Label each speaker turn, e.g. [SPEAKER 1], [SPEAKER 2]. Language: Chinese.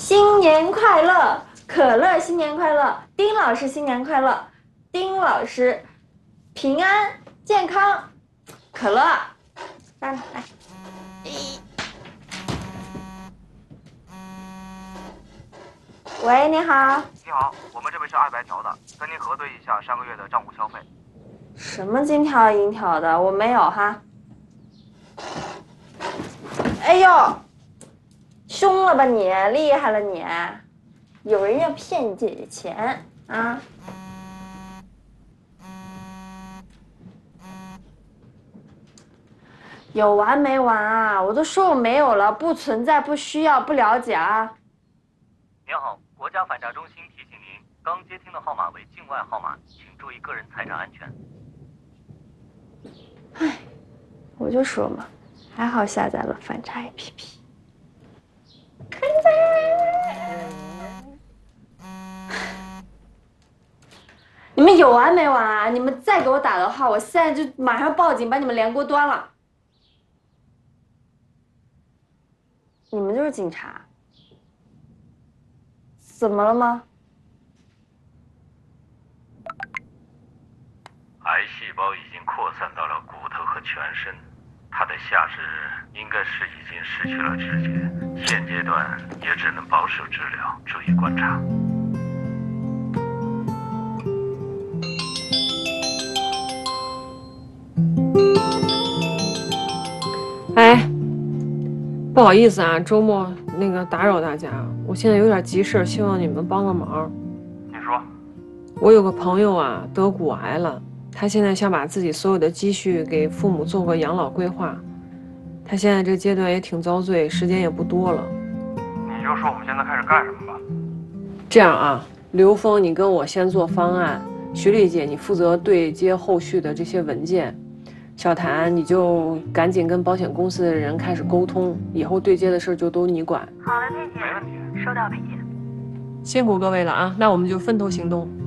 [SPEAKER 1] 新年快乐，可乐新年快乐，丁老师新年快乐，丁老师平安健康，可乐，来来。喂，你好。
[SPEAKER 2] 你好，我们这边是爱白条的，跟您核对一下上个月的账户消费。
[SPEAKER 1] 什么金条银条的，我没有哈。哎呦，凶了吧你，厉害了你！有人要骗你姐姐钱啊？有完没完啊？我都说我没有了，不存在，不需要，不了解啊。
[SPEAKER 2] 您好，国家反诈中心提醒您，刚接听的号码为境外号码，请注意个人财产安全。
[SPEAKER 1] 唉，我就说嘛，还好下载了反诈 APP。你们有完没完啊？你们再给我打的话，我现在就马上报警，把你们连锅端了。你们就是警察？怎么了吗？
[SPEAKER 3] 癌细胞已经扩散到了骨头和全身，他的下肢应该是已经失去了知觉，现阶段也只能保守治疗，注意观察。
[SPEAKER 4] 哎，不好意思啊，周末打扰大家，我现在有点急事，希望你们帮个忙。
[SPEAKER 2] 你说，
[SPEAKER 4] 我有个朋友啊，得骨癌了，他现在想把自己所有的积蓄给父母做个养老规划。他现在这阶段也挺遭罪，时间也不多了。
[SPEAKER 2] 你就说我们现在开始干什么吧。
[SPEAKER 4] 这样啊，刘峰，你跟我先做方案，徐丽姐你负责对接后续的这些文件。小谭，你就赶紧跟保险公司的人开始沟通，以后对接的事就都你管。
[SPEAKER 5] 好的，佩姐，
[SPEAKER 2] 没问题，
[SPEAKER 5] 收到，佩姐。
[SPEAKER 4] 辛苦各位了啊，那我们就分头行动。